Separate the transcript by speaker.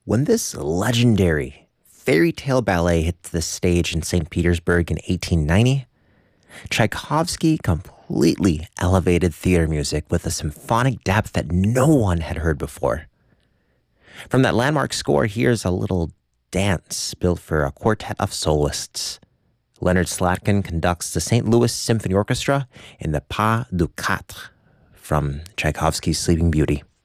Speaker 1: When this legendary fairy tale ballet hit the stage in St. Petersburg in 1890, Tchaikovsky completely elevated theater music with a symphonic depth that no one had heard before. From that landmark score, here's a little dance built for a quartet of soloists. Leonard Slatkin conducts the St. Louis Symphony Orchestra in the Pas de Quatre from Tchaikovsky's Sleeping Beauty.